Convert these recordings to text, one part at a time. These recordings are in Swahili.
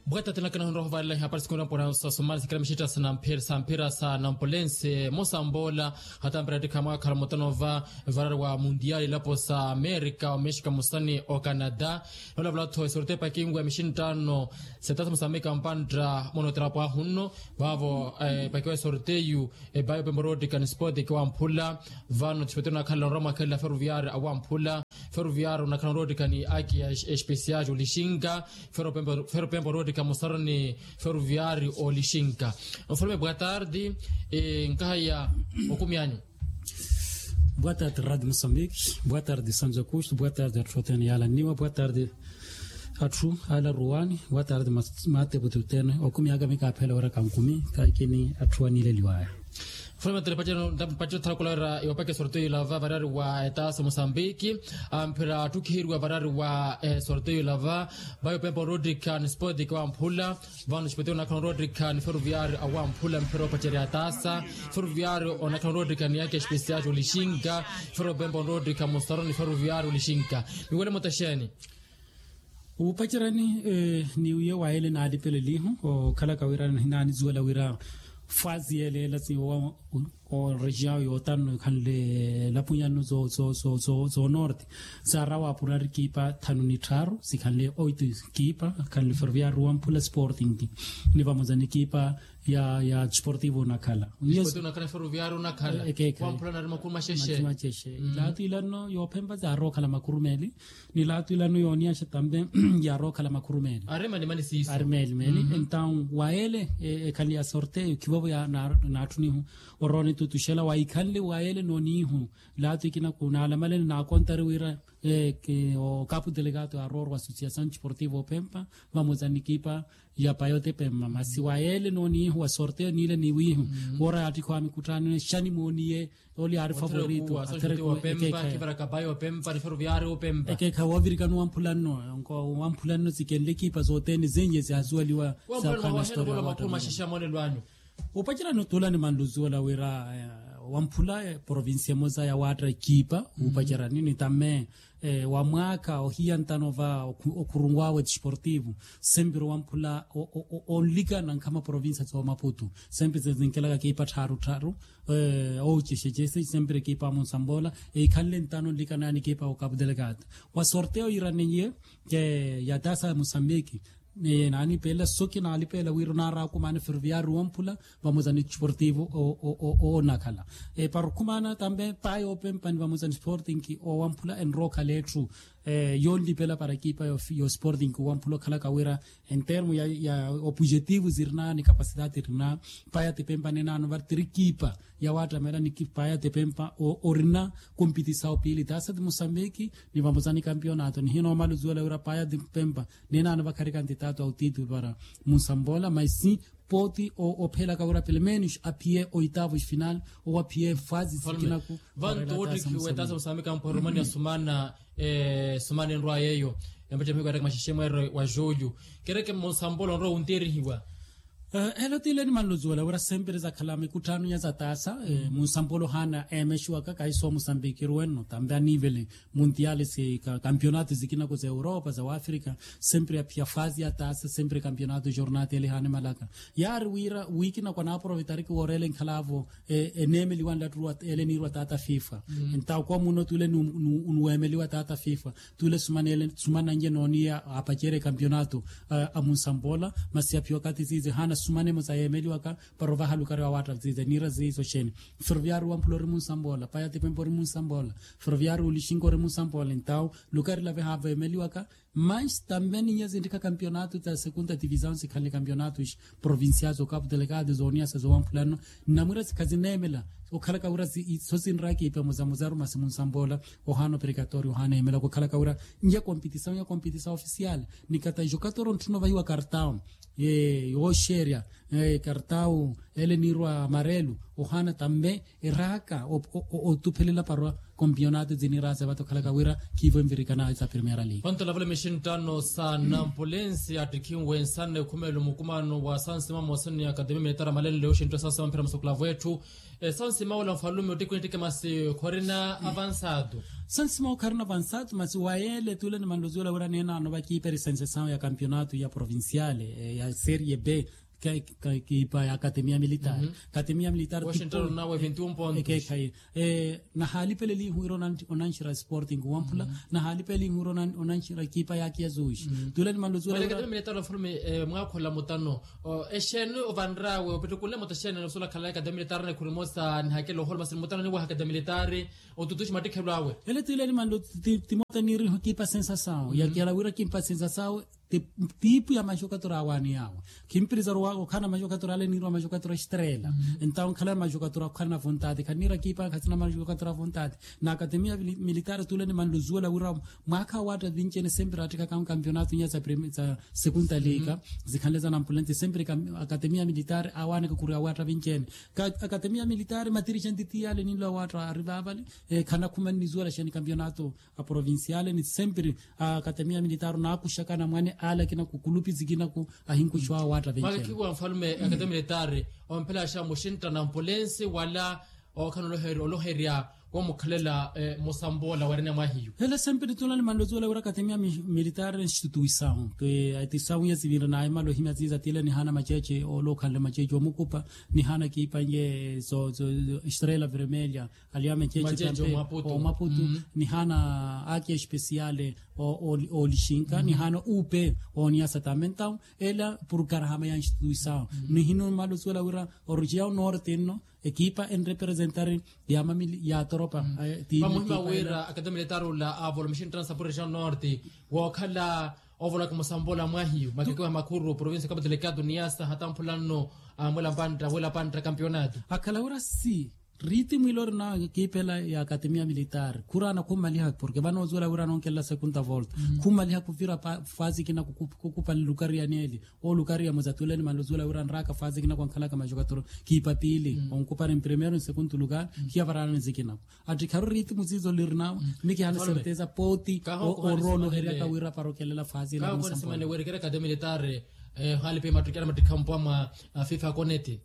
Bwata tena kana roho vale hapa siku na Somali kila mshita sana mpira sana Mpolense Mosambola hata mbradi kama Karamotanova varar wa mundiali lapo sa Amerika wameshika musani o Canada wala vla to sorte pa kingwa mishintano setata musameka mpandra monotrapo hunno bavo pa kwa sorteyu bayo pemborodi kan sport kwa mpula vano tshwetona khala Roma khala Ferroviario awampula Ferroviario na kan rodi kan aki especial ulishinga Ferroviario kama sarni Ferroviario o lishinga mfalme boa tarde nkaya okumianyo. Boa tarde Rádio Moçambique, boa tarde Sanja Custo, boa tarde Arfotene Ala Niwa, boa tarde Atru Ala Ruani, boa tarde Mate Bututene, okumiaga mika pela ora kankumi kaikini Atruani Leliwaya. Fama telepatano dapacho tarakolara iwapake sorteyo lava varari wa etasa Mozambique ampera tukihirwa varari wa sorteyo lava bayo pempo Rodrikan sport kwa mpula vanu shpeteo na kan Rodrikan Ferroviario awa mpula mpero pacheri atasa Ferroviario ona kan Rodrikan yake special ulishinga Ferroviario Rodrikan Mostaroni Ferroviario ulishinga miwele motasheni upachirani ni uye waele na adipele lihu o kala kawira nani zuela wira fazi ele lati o região yo tan kanle la punyano zo norte sarawa purar kipa tanuni taro si kanle oito kipa kanle Ferroviario ampula Sporting ni vamos an equipa ya Desportivo nakala Desportivo nakala Ferroviario nakala ampula na makuma sheshe latu ilano yo pemba za roka la makurumeli ni latu ilano yo niasha tambe ya roka la makurumeli arema ni mani sisi armeli então waele kali ya sorteio kibobo ya na tunihu oroni tutushela waikale waele nonihu latu ikina kuna alamale na kontare wira o capo delegado arror Associação Desportiva Pemba vamos an equipa ya Payote Pemba masi waele nonihu wa sorteio nile niwihu ora atiko amikutano shani monie oli ari favorito atereko Pemba kibara kabayo Pemba Ferroviario Pemba ekeka wavirikano wampulano ngo wampulano zikende equipa zote ni zenye zazualiwa za kana story wa makuma shisha mone lwanyu upachira notula ni manduzo la wira wampula provincia moza ya watra kipa upachira nini tame wa mwaka ohiantanova okurungwawe Desportivo sempre wampula o liga na kama provincia za Maputo sempre zinkela kipa taru o chishechese sempre kipa Mosambola kanlentano liga na ni kipa o Cabo Delgado wa sorteo iranenye ya tasa Moçambique nani pela soki na alipela wiro nara kumana Ferroviario wampula vamos an Desportivo o nakala par kumana tambe payo Pempa vamos an Sporting ki o wampula en roka letru yondi pela para equipa yo Sporting wampula kala kawira en termo ya objetivo zirna ni capacidade irna paya te Pempa nena no vartri equipa ya wata mera ni paya te Pempa orina competição pili tasa de Moçambique ni vamos an campeonato ni hino malu zuela ura paya de Pempa nena no vakari candidato ao título para Mosambola mas sim pode o pela kawira pelo menos a pie oitavos final ou a pie fase sikina ku vanto Rodrigo wetaza Moçambique ampo Romania sumana nroa yeyo ambacho miko katika mashishemo wa Julho kereke Mosambola nro unteri hiwa elo tile ni manlozuela ura sempre za kalame kutano ya za tasa Mosambola hana emeshwa ka kaiso Moçambique rueno tambe a nível mundial se campeonato zikina ko za Europa za Afrika sempre a pia fase ya tasa sempre campeonato jornada ele hana malaka yar wira wikina kwa na aproveitar que orele nkalavo nemeli wanda truwa ele ni rwata FIFA então kwa muno tule nu emeli wata FIFA tule sumana nje nonia apachere campeonato a Mosambola masia pio kati zize hana sumane moza emeli waka parova halukari wa wata zize nira zizo sheni Ferroviario wampulori Mosambola paya te Pempa Mosambola Ferroviario ulishingo Mosambola então lukari lave hava emeli waka mas também ninhas indika campeonato da segunda divisão se kale campeonatos provinciais o Cabo Delgado zonia sa zo wampulano namura se kazinemela o kala kaura sosin raki pe Mozamuzaru mas Mosambola o hano precatório hana emela ko kala kaura ya competição oficial ni kata jogador ontuno vai wa cartão o sheria cartão ele nirwa amarelo o hana tambe iraka o tupelela parwa campeonato ziniraza bato kala kawira kivo mvirikana za Primeira Liga panto la vole mishintano sana Mpolense atikiwe sana kumelo mukumano wa Sansima Mosoni Academy Militare Malele leo shinto sasa mpira msokla wetu Sansima wala mfalume utikwenitike masi korina avançado Sansimo karna avançado, mas o AL tule ni mandozola ura nena no vai per sensação ya campeonato ya provinciale ya Serie B que para a Academia Militar. Academia Militar Washington na 21 pontos. Na hali pele li huiro onanchira Sporting wampula na hali pele huiro onanchira kipa yake azush. Tule ni mandozola ura. Academia Militar la forme mwakhola mutano. Eshenu vanrawe upetukule mutashene no sola kala Academia Militar ne kurimosa nhakelo holma sin mutano ni wa Academia Militar o tutushi matikhelwawe. Ele tule ni mando timota ni kipa sensação. Ya kila ura kipa sensação tipo ya majogador awani yao kimpiriza roa kana majogador ale niro majogador estrela então kala majogador kana vontade kanira kipa katina majogador vontade na Academia Militar tule ni manduzula ura mwaka wata vinchene sempre atika kama campeonato nya za segunda liga zikhaleza na mpulente sempre Academia Militar awani kukuria wata vinchene Academia Militar matirichanti tiale nilo wata arrivavale kana kuma nizula shani campeonato a provinciale ni sempre Academia Militar na kushakana mwane ala kina kukulupi zikina ku ahinku chwa wata venchene makiwa mfalme Academia Militar ompela sha mushinta na mpolense wala okanoloheri oloheria wa mukhalela Mosambola warene mahiyo hele sempre tula ni mandozola ura Academia Militar instituição que a instituição ya civil na ai malo himya ziza tile ni hana macheche o local macheche o mukupa ni hana kipa nge so Estrela Vermelha ali macheche tambe o Maputo ni hana aki especiale o Lishinka ni hana UP o Niassa também então ela por carahama ya instituição ni hino mandozola ura o região norte no equipa en representar ya tropa vamos a ver Academia Militar la evolution transport region norte wa khala ovola como Mosambola mahiyo makikwa makuru province kama delegado Niassa hata mpulano mwela panta campeonato akala ura si ritmo ilor na kipela ya Academia Militar kurana kumaliha porque bano zola ura non kella segunda volta kumaliha kuvira fase kina kukupa lukaria neli o lukaria mozatuleni manzola ura nraka fase kina kwankala kama jogador kipa pili on kupara en primeiro e segundo lugar que avarana zikina adikaru ritmo zizo lirna miki hana certeza poti o rolo heria kawira parokelela fase la Mosambola semana werekera Academia Militar hali pe matrikana matikampo ama FIFA Connect.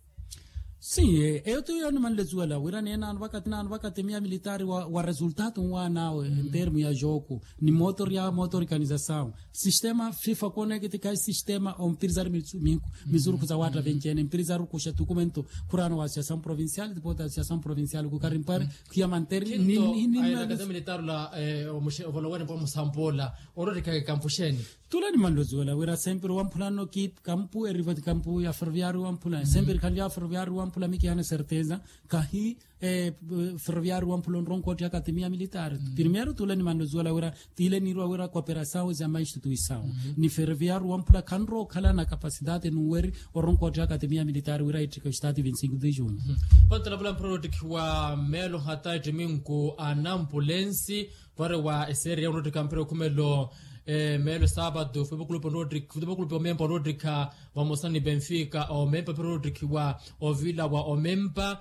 Sim, eu tenho uma lezuela, o Iraniano não Academia Militar o resultado em termos de jogo, ni motor organização, sistema FIFA Connect que é sistema pisar misuru kuza wata vencene, pisar kusha documento kurano wa associação provincial, depois da associação provincial ku karimpar que ia manter ni Academia Militar la o valore para Mosambola, ora que campusheni. Tula ni mandozola, wera sempre o ampulano kip campo e riva de campo ya ferroviário ampulano, sempre candia ferroviário ampula miki hana certeza kahi ferroviário ampulon ronco de Academia Militar. Primeiro tula ni mandozola wera tile ni wera cooperação za ma instituição. Ni ferroviário ampula kanro kala na capacidade no weri o ronco de Academia Militar wera itika estado 25 de junho. Quanto la plan product wa melo hata timinko anampulensi para wa serie uno de campero kumelo melo sábado foi pro clube mempa Rodrica vamos ni Benfica o mempa Rodric wa o Villa wa o mempa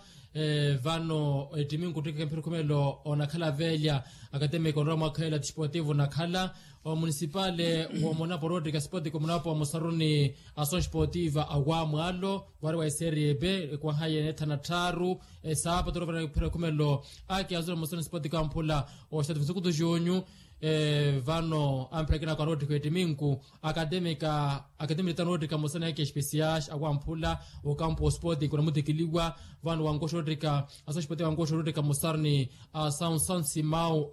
vano timingu tika mpira kumelo ona khala velha academico Roma khala desportivo na khala o municipale wa Monapo Rodrica Sport como Monapo Mosaruni ação esportiva agwa mwalo wari wa serie B kwa haya netana taru sábado ro mpira kumelo aki azura Mosaruni Sport kampula o estado 25 de junho vano amprekina kwa Rodrica timingu academica Rodrica Mosana yake especiais agwa mpula o campo sport kuna mutikiliwa vano wangosho Rodrica ação esportiva wangosho Rodrica Mosaruni São Simão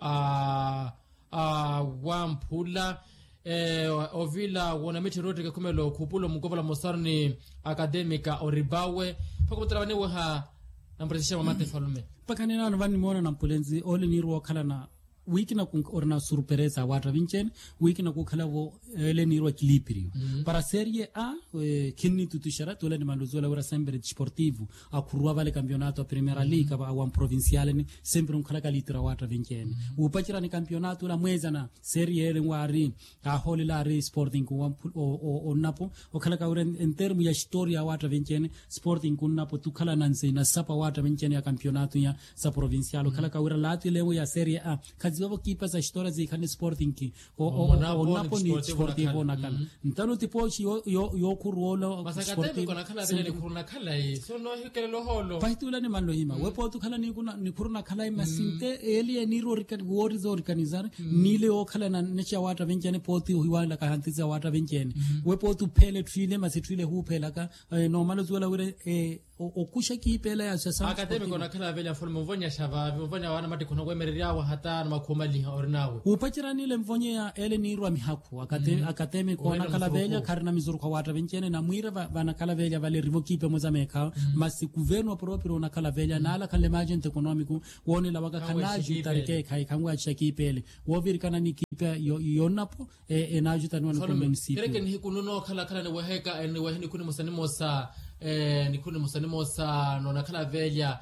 wampula o Villa wona mechi Rodrica kumelo kupulo mukovala Mosaruni academica oribawe pakutrabane wa nampresha mamate falume pakanena vani mona na mpulenzi ole nirwo kala na wiki na orna surpresa wata vincen wiki na kukhala vo ele niro equilibrio para serie A kinni tutushara tola ni mandozola ora sempre desportivo a kurwa vale campeonato a primeira liga a wan provinciale ni sempre khala kalitra wata vincen upachira ni campeonato la mweza na serie ele wari a holi la re sporting ku o napo o khala ka ora en termo ya historia wata vincen sporting ku napo tu khala nanse na sapa wata vincen ya campeonato ya sa provinciale khala ka ora lati lewo ya serie A kazi ziwa kipa za história zikani Sporting ki o Napoli Sportivo nakala ntano tipo yo kurola masakate kona kala vile ni kuruna kala hii so no hikelelo holo paitula ni mando hima wepo tu kala ni kuna ni kuruna kala masinte eli ni rorikan worizo organizar nile o kala na necha wata venjene poti hiwala ka hantiza wata venjene wepo tu pele twile masitwile hu pela ka normalo zuela wire okusha kipela ya sasa akademi kona kala vile mfano mvonya shava mvonya wana mati kuna gwemerera wa hata na makomali orinawe upachira nile mvonya ya ele ni rwa mihaku akademi kona kala vile karina mizuru kwa wata venjene na mwira vana kala vile vale rivo kipe mozameka masi governo proprio na kala vile na ala kale agent economico wone la waka kanaju tarike kai kangwa chakipele woviri kana ni kipe yonapo enaju tanwa no municipio kereke ni kununo kala ni waheka ni wahini kuni musanimosa ni kuni musanimosa no nakala velya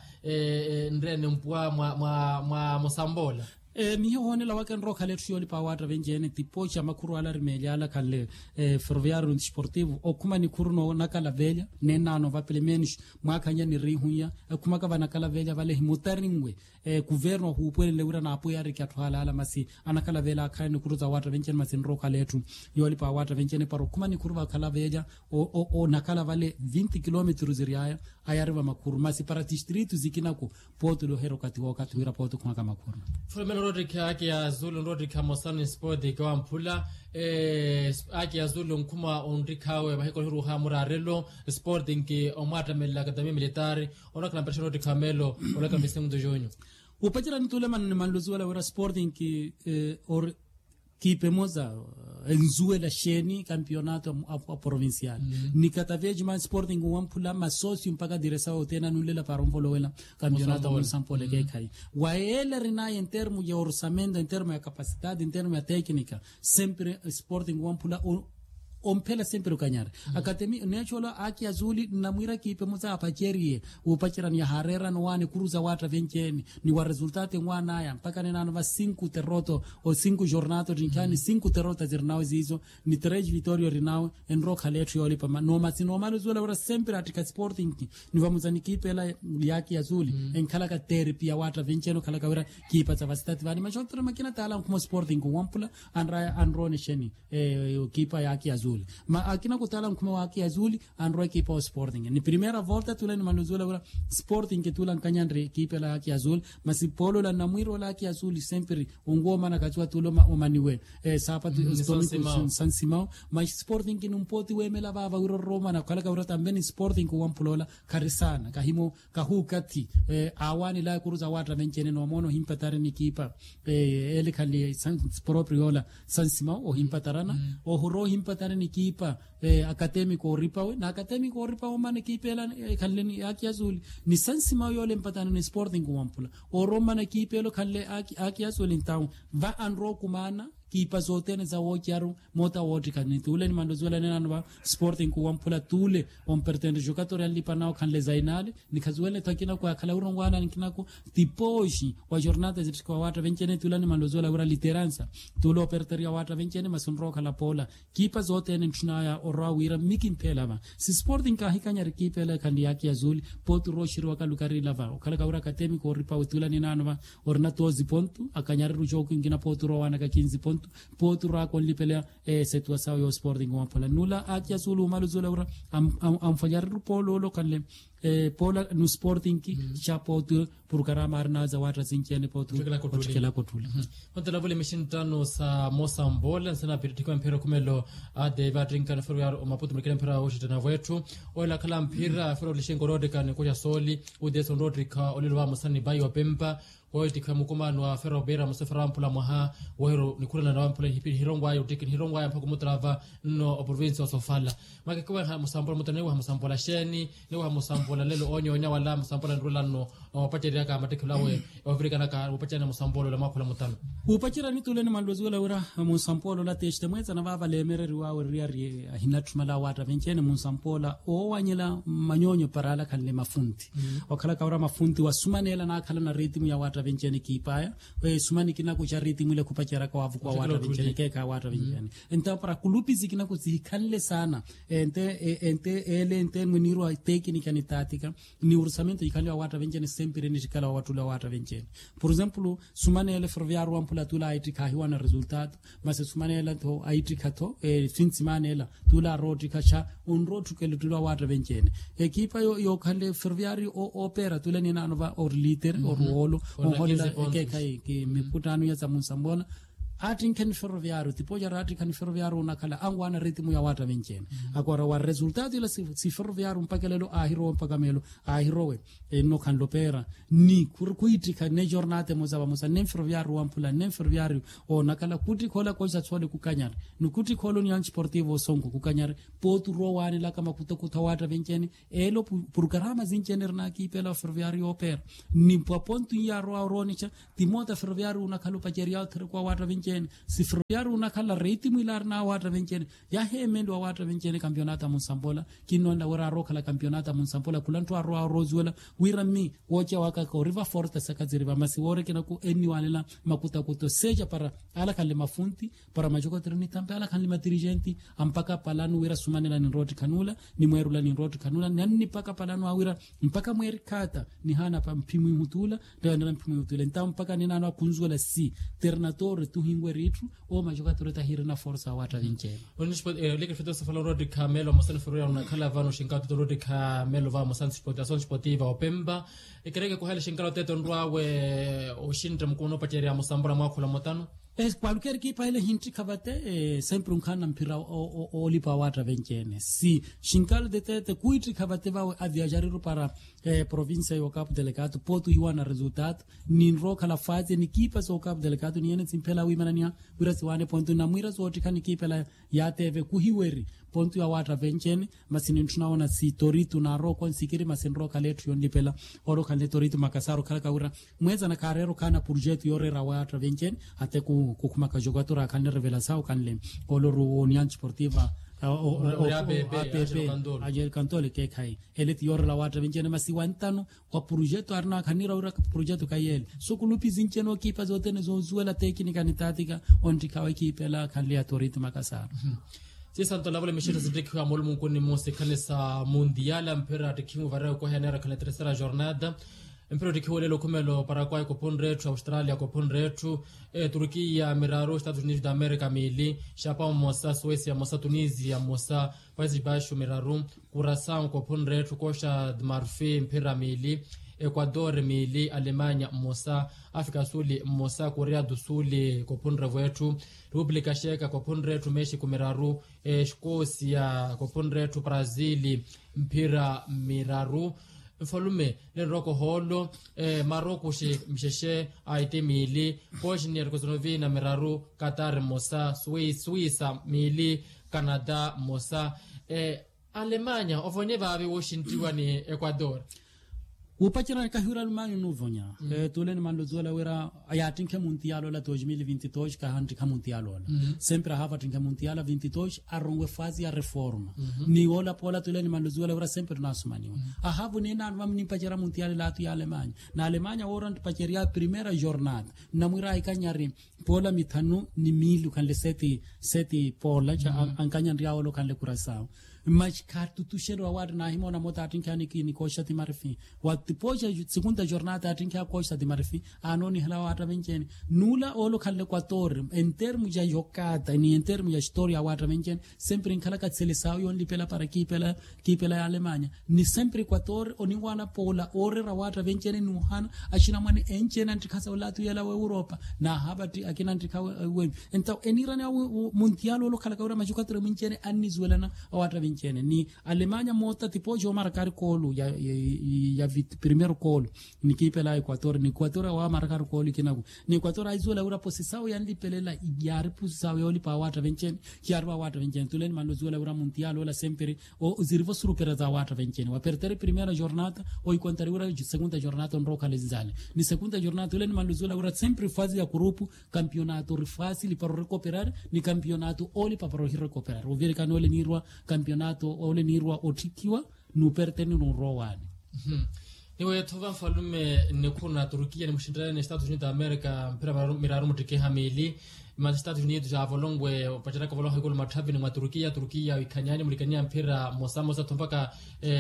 ndrene mpwa mwa Mosambola mi hone la wakan ro kale trioli pa wata venjene tipo cha makuru ala rimeli ala kale ferroviario sportivo o kuma ni kurno nakala velya nenano va plemenish mwakanya ni rihunya kuma ka bana kala velya vale himutaringwe governo hu pwele leura na apo yari kyatwala ala masi anakala vela khani kuruza wata venjene masin ro kale tu yoli pa wata venjene paro kuma ni kurva kala velya o nakala vale 20 km ziriaya ayarva makuru masi para district zikinako poto lo hero wakati wira poto kwa kama makuru Rodrika aki ya Zulu Rodrika Mosani Sport kwa mpula aki ya Zulu nkuma onrikawe bahiko hiruha murarelo Sporting ki omata mela kadami militari onakana pressure Rodrika Melo onaka misengu dojonyo upachira nitule manluzu wala wira Sporting ki or kipe moza nzuela sheni campeonato provincial nikataveji man Sporting wampula masosi mpaka diresa otena nulela paromvolo wela campeonato Mosampole kai waele rina en termo ya orçamento en termo ya capacidade en termo ya técnica sempre Sporting wampula ompela sempre ukanyara akademi nechola aki azuli na mwira kipe muza apacherie upachira ni harera no wane kuruza wata venkeni ni wa resultate ngwana ya mpaka nena va 5 terroto o 5 jornato rinkani 5 terrota zirnao zizo ni 3 vittorio rinao en roka letri oli pa no masino malo zula ora sempre atika Sporting ni vamuza ni kipe la yaki azuli en kala ka therapy wata venkeno kala ka ora kipa za vasitati vani machotra makina tala kuma Sporting wampula anrone sheni kipa yaki azuli ma akina kutala mkuma waki azuli andro equipa o Sporting ni primera volta tulani manuzula ura Sporting ke tulan kanyandre equipa la yaki azul masi polo la namwiro la yaki azuli sempre ungoma na kachwa tulo omaniwe sapa San Simao ma Sporting ki numpoti wemela baba uro Roma na kala ka ura tambeni Sporting ko wampulola karisana kahimo kahukati awani la kuruza wata menchene no mono himpatare ni kipa ele kali San proprio la San Simao o himpatarana o huro himpatare ni kipa akademiko ripawe na akademiko ripawe mane kipela kalleni yaki azuli ni San Simao yole mpatana ni Sporting wampula o Roma na kipelo kalle aki azuli ntaw va anro kumana kipa zote ne za wokiaru mota woti kaniti ule ni mandozola nena no Sporting wampula tule on pertende giocatori ali panao kan le zainale ni kazuele takina kwa kala urongwana nikinako tiposhi wa jornada zipsikwa wata venkene tulani mandozola ura literanza tulo perteria wata venkene masunro kala pola kipa zote ne tunaya orawira mikimpela ba si Sporting ka hikanya rikipela kandi yaki azuli potu roshiro wakalukari lava okala ka ura akademiko ripa tulani nanwa orna tozi pontu akanyari rujoku ingina potu rowana ka 15 pontu potu rako lipelea situação yo Sporting wampala nula atia sulu maluzula ura am fallar polo lo kanle pola no Sporting ki chapotu por karamar na za wata zinkiane potu kutikela kotula hontela vole mishintano sa Mosambola sana piritiko mpira kumelo ade va drinka for ya maputo mkele mpira oshitana wetu ola kala mpira for lishengo rodeka ne koja soli udeso rodrika olilwa musani bayo pempa oiti kama kumano wa Ferro Bera musafara mpula mwaha wahiro nikula na mpula hirongwa ya utiki hirongwa ya mpaka mutrava no province wa Sofala maka kwa Mosambola mutanewa Mosambola sheni newa Mosambola lelo onyo nya wala Mosambola ndula no wapachira ka matekulawe Afrika naka wapachana Mosambola la makula mutano upachira ni tuleni mandozula ura Mosambola la teshte mweza na vava lemereri wa riari hinatumala wata venkene Mosambola o wanyela manyonyo parala kanle mafunti wakala ka ura mafunti wasumanela na kala na rhythm ya wata wata vencene kipaya sumani kina kuchariti mwile kupachara kwa wavu kwa wata vencene keka wata vencene enta para kulupi zikina kuzikanle sana ente muniro teknika ni tatika ni ursamento ikali wata vencene sempre ni tikala watu la wata vencene por exemplo sumani ele ferroviario ampula tula aitika hiwana resultado mas sumani ele to aitika to fin semana ele tula roti kacha un rotu kele tula wata vencene ekipa yo kale ferroviario opera tula ni nanova or liter or wolo on hola ke miputano ya Musambola atinken ferroviario tipo ya atinken ferroviario nakala angwana ritmo ya wata vencene agora wa resultado ila si ferroviario mpakelelo ahiro mpakamelo ahirowe no kan lopera ni kurkuitika ne giornate mozaba mosa ne ferroviario ampula ne ferroviario o nakala kuti kola cosa tsole kukanyar no kuti colonial sportivo songo kukanyar potu rowani la kama kutokuta wata vencene elo programa zinchener na kipela ferroviario opera ni pontu ya ronicha timota ferroviario nakala pajeria kwa wata vencene si ferroviario nakala reti milar na wata vencene ya hemendo wa wata vencene campionata Musambola kinonda wera roka la campionata Musambola kulantu aro rozuela wirami wocha waka ko river forte sakaziriva masiwore kina ku eniwalela makuta kuto seja para ala kale mafunti para majoko trini tambe ala kale dirigenti ampaka palanu wira sumanela ni roti kanula ni mwerula ni roti kanula nani paka palanu awira mpaka mwerikata ni hana pa mpimu mutula ndio mpimu mutula ntampaka ni nana kunzuela si ternatore tuhingwe ritru o majoko tureta hirna forza wata vincene onispo leke fito safalo rodi kamelo mosana ferroviario na kala vano shinkato rodi kamelo va mosana sportação sportiva opemba ikereke kuhale shinkalo teto ndwawe oshindre mkuno pacheria Musambola mwakula motano qualquer equipa ele hinti kavate sempre kana mpira olipa wata vencene si shinkalo de tete kuitri kavate va a viajar para província e o Cabo Delegado potu iwana resultado nin roka la fase ni equipa so Cabo Delegado ni ene simpela wimanania wirasiwane pontu na mwira so tikani equipa la ya teve kuhiweri pontu ya wata vencene masini tunaona si Torito na roko nsikiri masenro kaletu yondipela oro kale Torito makasaro kala kawira mweza na karero kana projeto yorera wata vencene ate kukuma ka jogador kan revelação kan le coloro União Sportiva ajer kantole ke kai elet yor la wata vencene masi wantano kwa projeto arna kanira ura projeto kayel so kulupi zincheno kipa zote nezo zuela teknika ni tatika ontika wa kipela kan le Torito makasaro si santo la vole mishira zidiki kwa molu mkuni mose kanisa mundiala mpira tikimu vareo kwa henera kane tercera jornada mpira tikimu lelo kumelo Paraguay kopon retu Australia kopon retu Turquia Miraru Estados Unidos da América mili Japão mosa Suécia mosa Tunisia mosa Países Baixos Miraru Curaçao kopon retu Costa de Marfim mpira mili Ecuador mili Alemanya mosa Afrika Suli mosa Korea do Sul kopon retu República Checa kopon retu Mexico Miraru Escócia kopon retu Brazil mpira Miraru volume le roko holo Maroko msheshe aite mili Bosnia Herzegovina Miraru Qatar mosa Suiza mili Canada mosa Alemanya ovonyeva ave Washington ni Ecuador upachira kahura manyu nuvonya tuleni mandozola wera ayatinke mundialo la 2022 ka hanti mundialo sempre hava tinke mundialo 22 arongwe fase ya reforma ni ola pola tuleni mandozola wera sempre nasumani ahavu ni nanu mamni pachira mundialo la tu ya Alemanya na Alemanya orant pachiria primera jornada na mwira ikanyari pola mitanu ni milu kan le seti pola cha ankanya ndiao kan le Curaçao mas cartu tushero award na himona mota atinkani kini Costa de Marfim watipoja segunda jornada atinka Costa de Marfim anoni hala wata vencene nula olo kalle Equator en termo ya jogada ni en termo ya historia wata vencene sempre in kala seleção yon lipela para kipela Alemanya ni sempre Equator oni wana pola ore rawata vencene nuhana ashina mani enchena antikasa ulatu yala wa Europa na habati akina antika we enta enirana mundial olo kala kawra majukatra vencene anni zuelana wata vencene ni Alemanya mota tipo jo marcar colo ya primeiro colo ni kipela Equator ni Equator wa marcar colo kinago ni Equator aizola ura posisao yandi pelela yar posisao yoli pa wata vencene kiarwa wata vencene tulen mandozola ura mundial ola sempre o zirvo surupera za wata vencene wa perdere primeira jornada o encontrar ura segunda jornada on roca lezale ni segunda jornada tulen mandozola ura sempre fase ya grupo campeonato fácil para recuperar ni campeonato oli para recuperar o ver canole nirwa campeonato ole nirwa otikiwa no pertene no rowane niwe tova mfalume nikuna Turkia ni mshindane na Estados Unidos America mpira miraru mutike hamili ma Estados Unidos ja volongwe opachana ka volongwe gol mathabi ni Turkia ikanyani mulikania mpira mosa tompaka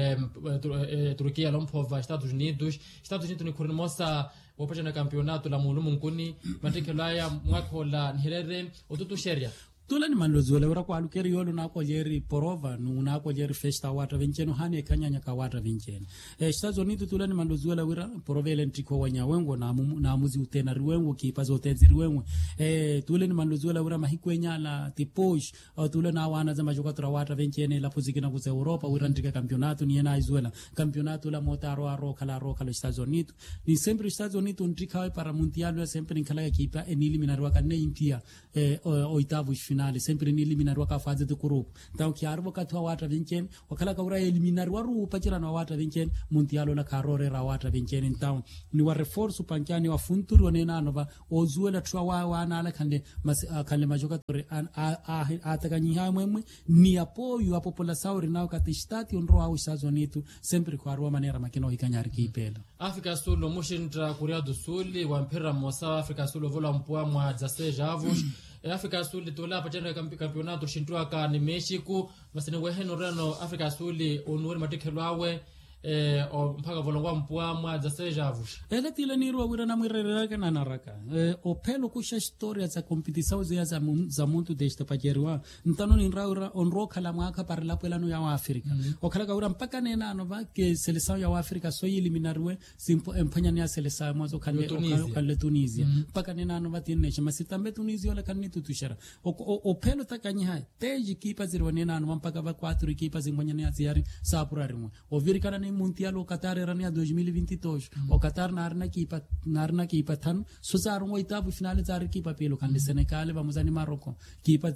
Turkia lompova Estados Unidos ni kurni mosa opachana campeonato la mulumu nkuni matike laya mwakola nhirere otutu sheria tula ni manlozuele ura kwa alukeri yolo na kwa jeri porova na kwa jeri festa wata vincheno hane kanyanya ka wata vincheno Estados Unidos tula ni manlozuele ura porovele ntiko wanya wengo na amuzi utena riwengo kipazo utenzi riwengo tula ni manlozuele ura mahikwenya la tiposh tula na wana za majokatura wata vinchene la pozikina kuze Europa ura ntika kampionato ni yena izuela kampionato la motaro aroka la Estados Unidos ni sempre Estados Unidos ntika para mundial sempre nkala kipa eniliminarwa ka neimpia oitavos finale sempre ni eliminarwa ka fase de group então que arbo ka twa wata vinchen wakala ka ura eliminarwa ru pachira na wata vinchen mundialo la karore ra wata vinchen então ni wa reforço pankani wa funturu onena nova ozuela twa wa na ala kande majoka tore atakanyi hamwe ni apoio a população rinao ka testati onro au Estados Unidos sempre kwa arwa manera makino ikanyari kipela Afrika Sul mushintra Korea do Sul wa mpira mosa Afrika Sul vola mpwa mwa 16 avos Afrika Sul tola pachana campeonato shintwa ka ni Mexico masene weheno rano Afrika Sul onwere matekelo awe o mpaka volongwa mpwa mwa 16 avos ele tile nirwa wira na mwirereka na naraka o pelo kusha historia za competição za muntu desta pajerwa ntano ni raura onro kala mwaka par la pelano ya Afrika o kala gaura mpaka nena anova ke seleção ya Afrika so eliminarwe simpo empanyani ya seleção mwazo kale Tunisia mpaka nena anova tinesha masitambe Tunisia ola kanni tutushara o pelo takanyi teji kipa zirwa nena anova mpaka ba 4 kipa zingwanyani ya ziari sapura rimwe o virikana mundial o Qatar era ya 2022 o Qatar narna kipa tan suzar un oitavo final zar kipa pelo kan Senegal vamos ani Marocco kipa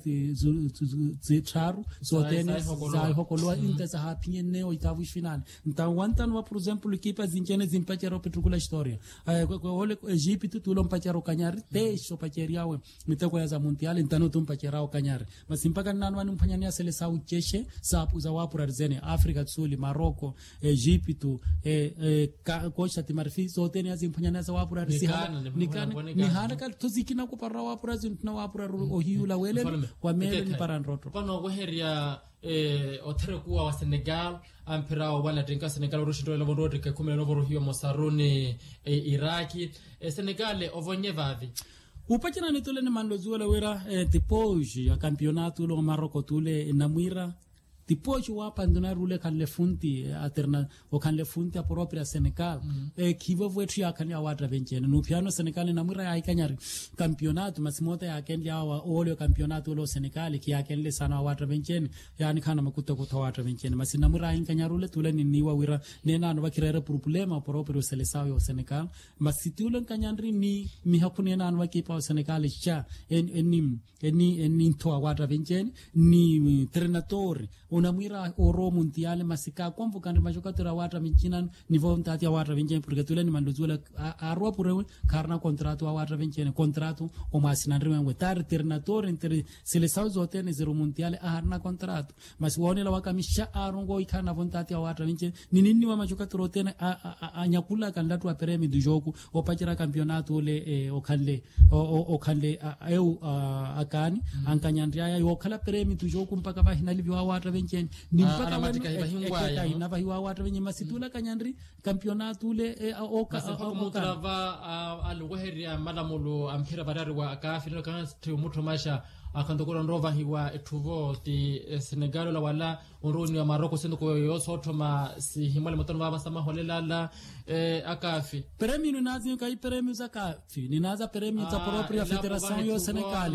charu so tene sai hokolo inte za hapinye ne oitavo final então wantan wa por exemplo kipa zinjene zimpachero petrukula historia ole Egypt tulom pachero kanyari te so pacheriawe mitako ya za mundial intano tumpachero kanyari masimpaka nanwa numpanyania seleção cheshe sapu za wapura zene Afrika Kusuli Marocco Egipto kocha timarfi zote ni azimpanyana za wapura ni hana ka tuzikina ko para wapura zintna wapura ohiula wele kwa mele ni paranroto pano weheria otere kuwa wa Senegal ampira wala tenka Senegal rushindo la bondo ke kumela no boruhiyo mosaruni Iraki Senegal ovonyevavi upachana nitole ni mandozuela wera depois ya campeonato lo Marocco tule namwira depois o abandonar rule kan le funti aterna o kan le funti a propria Senegal kivo voetri ya kan ya wata venchene no piano Senegal na mura ya kanyari campeonato masimota ya kendi ya olio campeonato lo Senegal ki ya kenle sana wata venchene yani kana makuta ko wata venchene masina mura ya kanyarule tule ni niwa wira nena no bakirere problema proprio seleção yo Senegal masitule kanyandri ni mi hakune na no kipa Senegal cha eni to wata venchene ni trenatore unamwira oro mundial masika convocando majokatura wata minchina nivo mtati wata vinchene porque tule ni mandozuela arwa purewe karna contrato wata vinchene contrato o masinandri wenwe tar ternator entre seleção zote ne zero mundial arna contrato mas wone la wakamisha arongo ikana vontati wata vinchene ninini wa majokatura tena anyakula kandatu wa premi du jogo o pachira campeonato le o kanle eu akani ankanyandria yo kala premi du jogo mpaka ba hinali wa wata venchen ni mpaka matika inava hiwa watu wenye masitula kanyandri campeonato ule mutrava alweheria madamulo ampira barari wa akafino kan mutu masha akandokora ndova hiwa etuvo ti Senegal la wala uruni wa Marocco sendo ko yosoto ma si himale motono baba sama holela akafi prêmio nazi kai prêmio za kafi ninaza prêmio za propria federação yo Senegal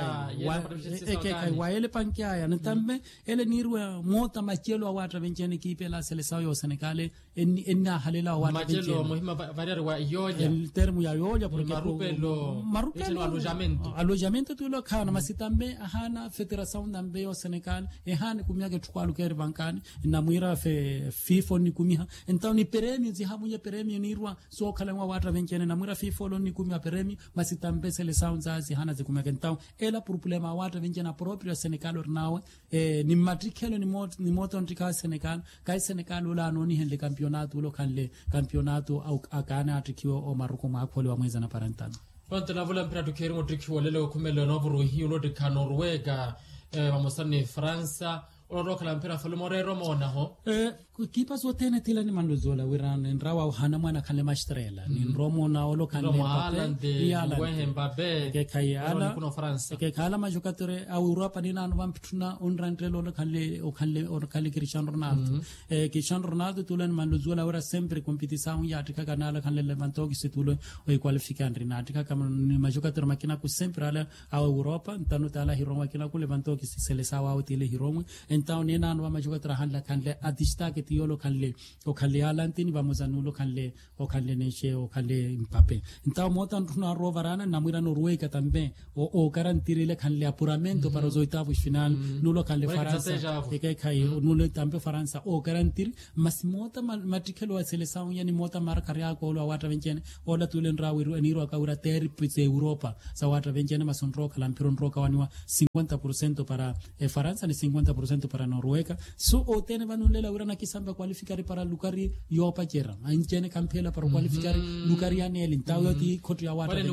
kai wa ele pankiaya ntambe ele nirwe mota machelo watu venchene kipe la seleção yo Senegal enna halela watu venchene machelo muhima barari wa yoja el termo ya yoja porque marupelo alojamento tu lo kana masita tambe hana federação tambe yo Senegal hana kumia ke tukwalu kere bankani na mwira FIFA ni kumia então ni prêmio zihamuye prêmio ni rwa so kala wa wata vencene na mwira FIFA lo ni kumia prêmio mas tambe seleção zazi hana zikumia então ela problema wata vencena próprio Senegal ornawe ni matrikelo ni moto ntika Senegal kai Senegal ula anoni henle campeonato lo kanle campeonato au akana atrikiwa o maruko makole wa mweza na parantano Pronto na vula mpira tukiri motrikiwa lele kumele no buru hiyo lo de Norwega mamosani Fransa oroka la mpira falo morero mona ho kipa zotene tila ni mandozola wiran ndrawa hana mwana kale mastrela ni romo na olo kale Mbappe ke kayala kuno Fransa ke kala majokatore au Europa ni nanu vampituna on rantrelo lo kale Cristiano Ronaldo Cristiano Ronaldo tulen mandozola ora sempre competição ya atika kanala kale levantoki situlo o qualificare na atika kama ni majokatore makina ku sempre ala au Europa ntano tala hiro makina ku levantoki seleção au tele hiro então ni nanu majokatore handa kale adista tiolo kanle o kanle alantini bamozanulo kanle o kanle neshe o kanle Mbappe então motan tuna rovarana namira Noruega tambe o garantirile kanle apuramento para os oitavos final nulo kanle França e kai nulo tambe França o garantir mas mota matrikelo a seleção yani mota marca ria ko lo wata vencene o la tulen rawiru eniro akaura ter pizza Europa sa wata vencene mas onro kalampiron ro kawaniwa 50% para França ni 50% para Noruega so o tene vanule la urana kisamba qualificare para Lucari Europa Kera anjene campela para qualificare Lucari anel intawo ti kotu ya wata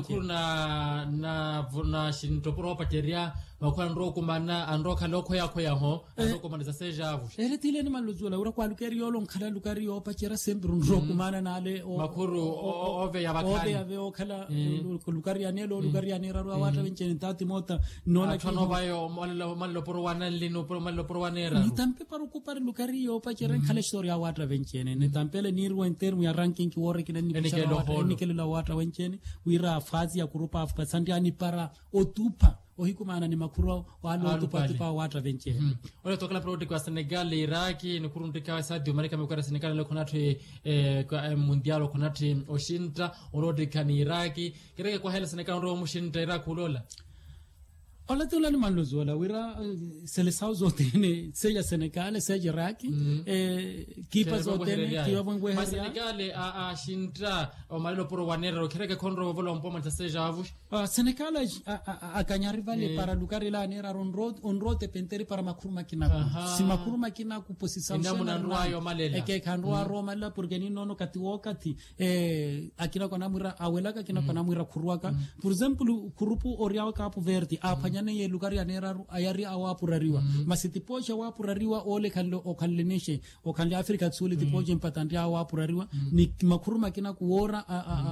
na shinto Europa Kera bakwanro kumana anroka loko yako yaho anroko manza sejavu ele tile ni maluzula ura kwa Lucari yolo nkhala Lucari Europa Kera sempre nro kumana nale o makuru ove ya bakani ove ave okhala Lucari anelo Lucari anera ro wata vencene tati mota nona kino bayo mallo porwana lino mallo porwanera ni tampe para ocupare Lucari Europa Kera kale storia wata vencene ne tampele nirwo in termu ya ranking ki wore kile ni kile la wata vencene wira fazi ya kurupa Afrika sandiani para otupa ohikumana ni makuro walo otupa tupa wata vencene ole tokala pro kwa Senegal Iraki ni kurundika Sadio Mane kama kwa Senegal le konati kwa mundial konati oshinta orodika ni Iraki kireke kwa hela Senegal ro mushinta Iraki ulola Ola tula ni manlozola wira seleção zotene seja Senegal seja Iraki kipa zotene kiwa bongwe ha Senegal a shintra o malilo por wanero kireke konro volo mpoma seja avush Senegal a kanyari vale para lugar la nera on rote penteri para makuruma kinaku si makuruma kinaku posição na nruayo malela ke kanrua Roma la porque ni nono katiwokati akina kwa namura awelaka kina kwa namura kuruaka por exemplo kurupu oriao Capo Verde apanya ne lugar ya nera ayari awapurariwa masiti pocha wapurariwa ole kallo o kalleneshe o kalle Afrika tsuli tipoje mpatandi awapurariwa ni makuruma kina kuora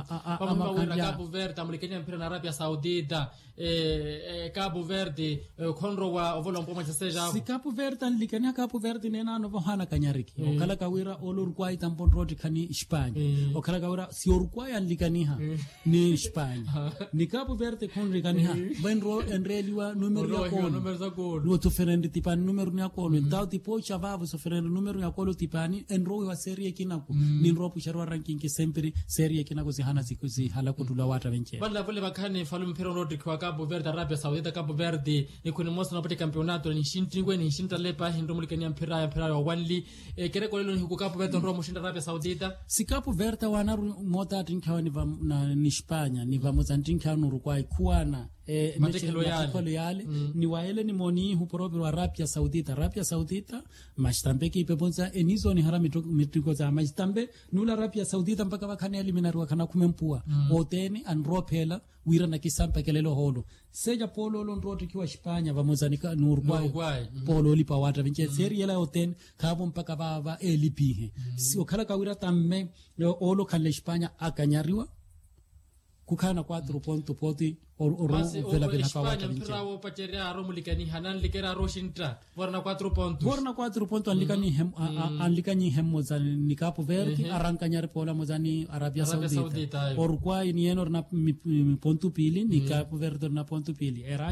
Capo Verde amulikenya mpira na Arabia Saudita Cabo Verde konro wa ovolo mpoma seja si Capo Verde alikanya Capo Verde nena no hana kanyariki o kala kawira olor kwai tampon rodi kani Spain o kala kawira si orkwai alikaniha ni Spain ni Capo Verde konri kaniha benro enreliwa numero ya kolo lo to ferende tipani numero ya kolo ndao tipo chavavo so ferende numero ya kolo tipani enro wa serie kinako ni ropu sharwa ranking ke sempre serie kinako si hana sikuzi hala kutula wata venche banda vole bakani falum mpira rodi kwa Cabo Verde Arabia Saudita Cabo Verde ikuni mosa na pati campeonato ni shintingwe ni shinta lepa hindo mulikania mpira wa wanli kereko lelo ni huko Cabo Verde ndo mushinda Arabia Saudita si Cabo Verde wanaru mota tinkawa ni Spanya ni vamozantinka nuru kwa ikuana matekelo yale ni waele ni moni huporobe wa Arabia Saudita mashtambe ki pebonza enizo ni harami mitiko za mashtambe nula Arabia Saudita mpaka wakane eliminari wakana kumempua oteni anropela wira na kisampa kelelo holo seja polo lo ndroti kiwa Spanya vamozanika Uruguay polo lipa wata vinche seri yela oten kabo mpaka bava elipihe si okala kawira tamme olo kale Spanya akanyariwa kukana 4 ponto poti oro vela vela pa wata vinche Spanya mpira pacheria romulikani hanan likera roshinta borna 4 ponto anlikani hem mozani Capo Verde arankanyar pola mozani Arabia Saudita Uruguay ni enor na ponto pili ni Capo Verde na ponto pili Iraki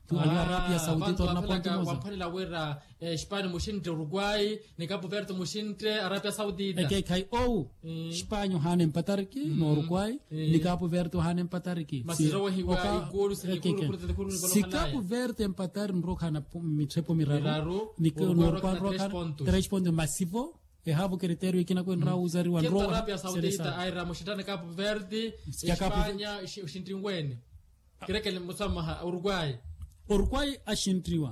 tu Arabia Saudita orna ponto moza wampani wera Spain mushinte Uruguay ni Cabo Verde mushinte Arabia Saudita kai Spain hana empatarki no Uruguay ni Cabo Verde hana empatarki masiro hiwa iguru si Cabo Verde empatar nrokana mitrepo miraru ni no Uruguay rokana 3 pontos massivo havo critério ikina kwenda usari wa roho Arabia Saudita aira mushitana Cabo Verde Espanya ushintringweni kireke musamaha Uruguay ashintriwa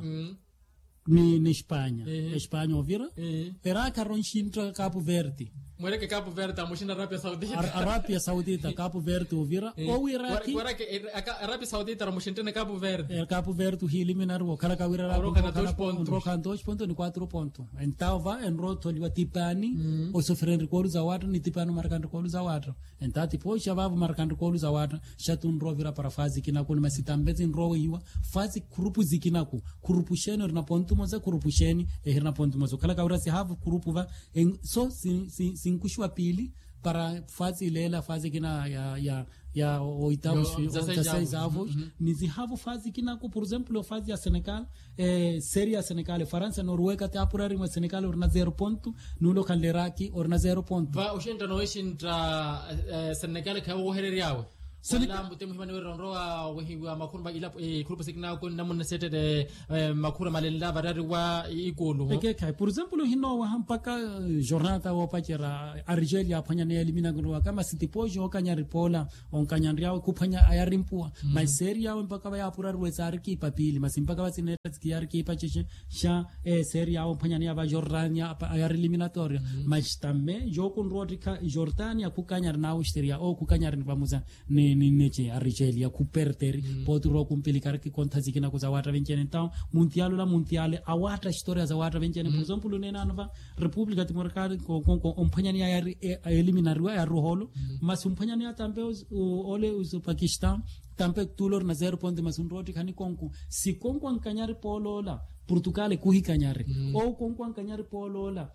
ni Espanha Espanha ovira era caroncintra Cabo Verde Mweleke Cabo Verde amushinda Arabia Saudita Cabo Verde ovira ou Iraqi Arabia Saudita amushintene Cabo Verde Cabo Verde eliminar o cara que vira roca 2 pontos roca 2 pontos ni 4 pontos então vai en roto liwa tipani o sofrer recolo za watu ni tipani marcando recolo za watu então tipo já vai marcando recolo za watu chatun ro vira para fase kina kuna masitambezi ro iwa fase grupo zikinako grupo sheno na ponto moza grupo sheni na ponto moza kala ka vira se have grupo va so sinkushwa pili para fase lela fase kina ya oitavos seis avos nizi havo fase kinako por exemplo fase ya Senegal série ya Senegal França Noruega te apurari ma Senegal orna 0 ponto nulo kalleraki orna 0 ponto va ushinda no ishinda Senegal ka wo hereriawe Sala mutemu himani weronroa wehiwa makurba ila kurupa sikina ko namuna setede makura malella varari wa igolo kai por exemplo hino wa hampaka jornada wa pachera Argelia phanya ne elimina ngwa kama sitipojo okanya ripola onkanyandria kuphanya ayarimpua maiseria mpaka wa apurari wezari ki papili masimpaka wasineta skiar ki pachisha sha seria wa phanya ne aba Jordania ayar eliminatoria mastame jokun rodika Jordania kukanya na Austria o kukanya ripamuza ni neche Argelia kuperteri potro kumpilikar ki kontazikina ko zawata vencene então mundiale awata historia zawata vencene por exemplo nena nova República Timor-Leste com ompanyani ya eliminarwa ya roholo mas ompanyani tambe ole us Pakistan tambe tulor na 0 ponto mas unroti khani konku si konku ankanyari polola Portugal kuhikanyari o konku ankanyari polola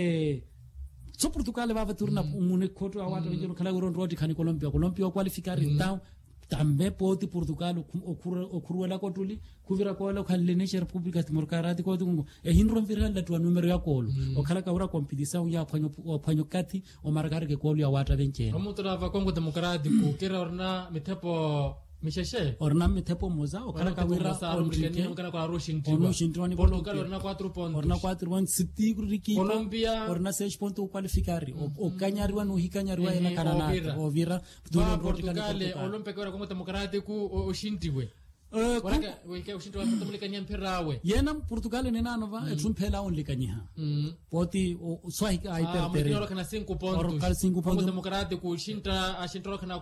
so Portugal va turna mune koto awata ngeno kala uron rodi khani Colombia qualificar então tambe poti Portugal okuruela kotuli kuvira kola khalle ne República Timor-Leste ko tungo hinro mvira la twa numero ya kolo okhala ka ura competition ya phanyo kati o margar ke kolo ya wata vencene omutura va Congo Democrático kera orna mitepo Misheshe orna mitepo moza okhala ka wira onrike kana kwa Washington Portugal orna 4 pontos orna 4 pontos sitiku riki Colombia orna 6 pontos qualificari o kanyarwa no hikanyarwa ina kanana ovira Portugal Olympique ora Congo Democrático oshintiwe weke ushintiwe mutamlikania mperawe yena Portugal nena nova etumpela onlikania poti swahika hypertere ora kana 5 pontos Congo Democrático ushinta ashintra kana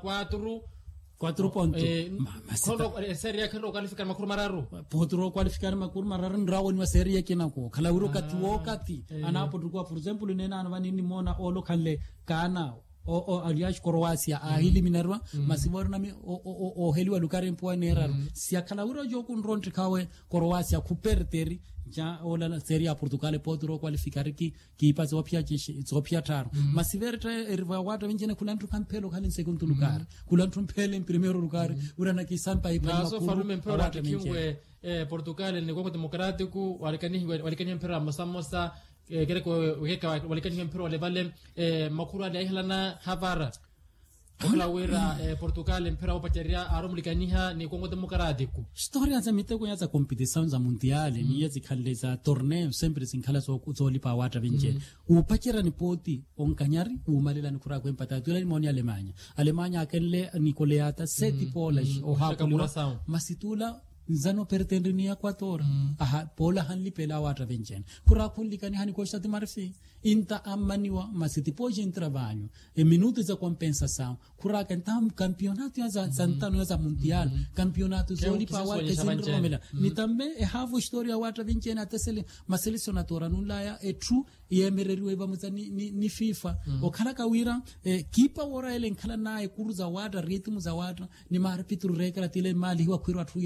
4 pontos kono serie kano qualificar makuru mararu potro qualificar makuru mararu ndrawo ni serie kinako kala uro kati anapo tukua por exemplo nena anvani ni mona olo khalle kana o aliash Croatia eliminarwa masiborna mi o heliwa lukare mpoa nera si akala uro jokun ronti kawe Croatia kuperteri ja ola serie Portugal potro qualificar ki pase opia taro masiverta erva wata venjene kulantu kampelo kale segundo lugar kulantu mpele primeiro lugar urana ki sampa ipa so falume mpora kingwe Portugal ni Congo Democrático walikani mpera masamosa gereko weka walikani mpera levale makuru ali ahlana havara kula wera Portugal mpera opateria aromlikaniha ni Congo Democrático historia za miteko ya za competition za mundiale ni ya zikhalle za torneo sempre zinkhala zolipa wata venjene upakira ni poti onkanyari umalela ni kura kwempata tula ni moni Alemanya akenle Nicoleata 7 Polish o hakula masitula nzano pertende ni Equator pola hanli pela wata venjene kura kullikani hani kosta de marfi inta amaniwa masiti poje intrabanho minuto za compensação kura kantam campeonato ya santano za mundial campeonato zoli pa wata zindromela ni tambe havo historia wata venjene atesele maselecionatora nulaya true yemereriwe bamuza ni FIFA okhala kawira kipa wora ele nkhala nae kuruza wata ritmu za wata ni marpitu rekra tile mali wa kwirwa tu ya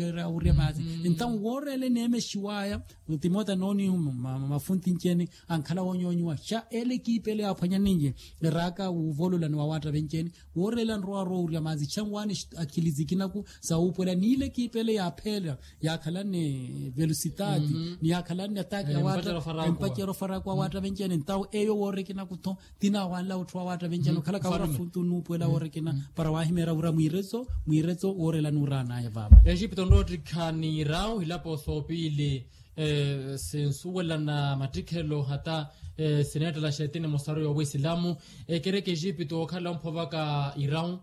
ure mazi então worele neme shiwaya utimota noni mafunti ncheni ankala wonyonywa sha ele kipele aphanya ninje raka uvolula ni wawata bencheni worele nroa uri mazi changwani akilizikina ku saupola nile kipele ya phela ya khala ne velocity ni ya khala ne attack ya wata empachero farakwa wata bencheni então eyo worekina kutho tina wala utwa wata bencheni khala ka funtu nupola worekina para wahimera ura mwirezo orela nurana ya baba Egypto ndoti khani rao hilapo sopili sensuela na matikelo hata seneta la shetine mosaro ya Uislamu kereke Egypto khala mphovaka irao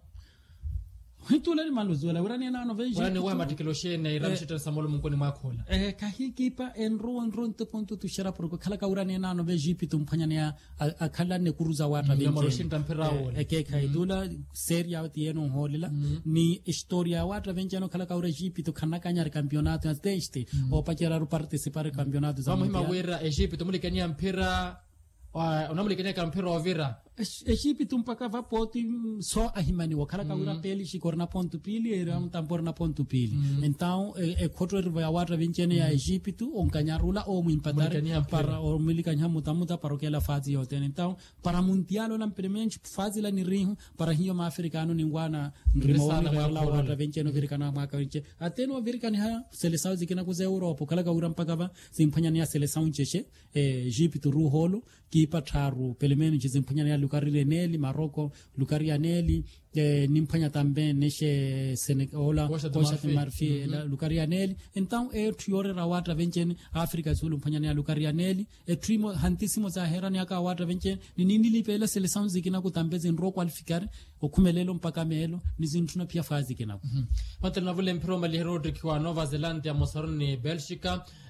hitula ni maluzola urani na no veji urani wa matikelo shene iram shita samolo munkoni makhola kahikipa enro ponto tu shara porko khala ka urani na no veji pitu mphanya ne akhala ne kuruza wata benje maloshinta mperawo kaidula seria tieno holila ni historia wata benje no khala ka uraji pitu khana kanyar campeonato teste o pachera participare campeonato za muhima wera Egypto mulikania mpira unamulikania kampira ovira Egypto mpaka vapoti só ahimani wakala ka ura peli shikorna ponto pili era tamporna ponto pili então khotro riva wata benchene ya Egypto onkanyarula o muimpatare para o milikanya mutamuta para que la fase yote então para mundial na primeiro fase la nirihu para hiyo maafricano ningwana ndrimawani la wata benchene virikana maka benche ateno virikani ha seleção zikina ku Europa kala ka ura mpaka va simphanyani ya seleção cheche Egypto ruholo ki patharu pelemeni chizimphanyani ya Lucarile neli Marocco Lucaria neli nimphanya tambe neshe Senegal Costa de Marfil Lucaria neli então triore rawata vencheni Africa zulu mphanya ya Lucaria neli trimo hantisimo za herani aka wata vencheni nini lipela seleção zikina kutambeze nro qualificar okhumelelo mpaka melo nizintuna pia fazi kina matana vule mpiro mali Rodrigue wa Nova Zelanda ya Mosaroni Belgica